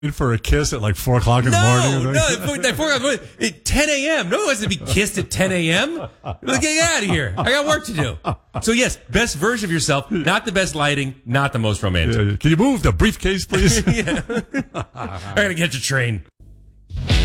In for a kiss at like 4 o'clock in the morning? At 4 o'clock at 10 a.m. No one wants to be kissed at 10 a.m. Get out of here. I got work to do. So, yes, best version of yourself, not the best lighting, not the most romantic. Can you move the briefcase, please? I got to catch a train.